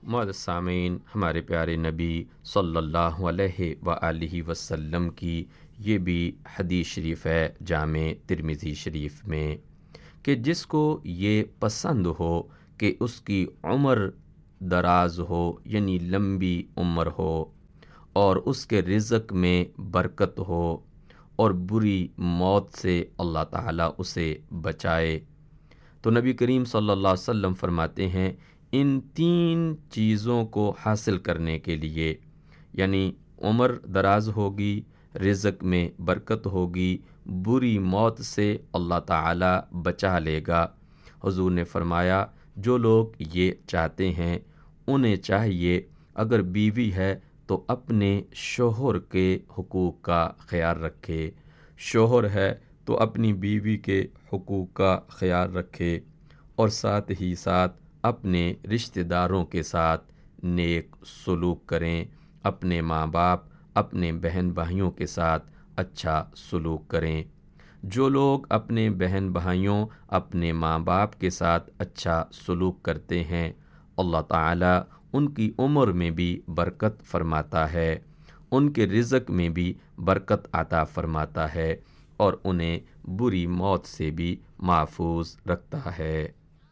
معزز سامعین، ہمارے پیارے نبی صلی اللہ علیہ وآلہ وسلم کی یہ بھی حدیث شریف ہے جامع ترمذی شریف میں کہ جس کو یہ پسند ہو کہ اس کی عمر دراز ہو، یعنی لمبی عمر ہو، اور اس کے رزق میں برکت ہو، اور بری موت سے اللہ تعالیٰ اسے بچائے، تو نبی کریم صلی اللہ علیہ وسلم فرماتے ہیں ان تین چیزوں کو حاصل کرنے کے لیے، یعنی عمر دراز ہوگی، رزق میں برکت ہوگی، بری موت سے اللہ تعالی بچا لے گا۔ حضور نے فرمایا جو لوگ یہ چاہتے ہیں انہیں چاہیے اگر بیوی ہے تو اپنے شوہر کے حقوق کا خیال رکھے، شوہر ہے تو اپنی بیوی کے حقوق کا خیال رکھے، اور ساتھ ہی ساتھ اپنے رشتہ داروں کے ساتھ نیک سلوک کریں، اپنے ماں باپ، اپنے بہن بھائیوں کے ساتھ اچھا سلوک کریں۔ جو لوگ اپنے بہن بھائیوں، اپنے ماں باپ کے ساتھ اچھا سلوک کرتے ہیں، اللہ تعالیٰ ان کی عمر میں بھی برکت فرماتا ہے، ان کے رزق میں بھی برکت عطا فرماتا ہے، اور انہیں بری موت سے بھی محفوظ رکھتا ہے۔